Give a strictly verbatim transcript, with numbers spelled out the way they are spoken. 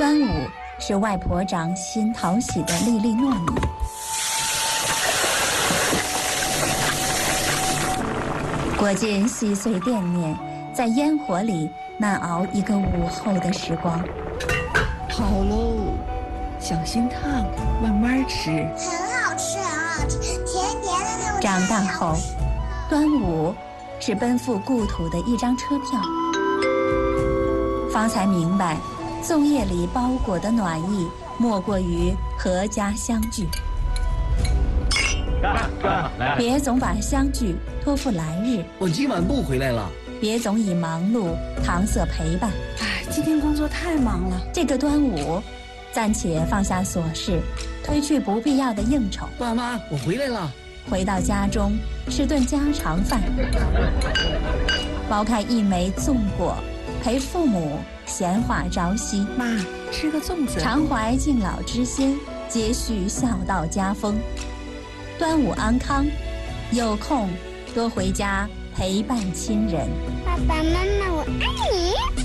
端午是外婆掌心讨喜的粒粒糯米。裹进细碎惦念，在烟火里难熬一个午后的时光。 好喽，小心烫，慢慢吃。 很好吃，很好吃，甜甜的那种。 长大后，端午是奔赴故土的一张车票。方才明白，粽叶里包裹的暖意，莫过于阖家相聚。别总把相聚托付来日， 我今晚不回来了。 别总以忙碌搪塞陪伴。 哎，今天工作太忙了。 这个端午，暂且放下琐事，推去不必要的应酬。 爸妈，我回来了。 回到家中，吃顿家常饭，剥开一枚粽果，陪父母闲话朝夕。 妈，吃个粽子。 常怀敬老之心，接续孝道家风。端午安康，有空多回家陪伴亲人。 爸爸妈妈，我爱你。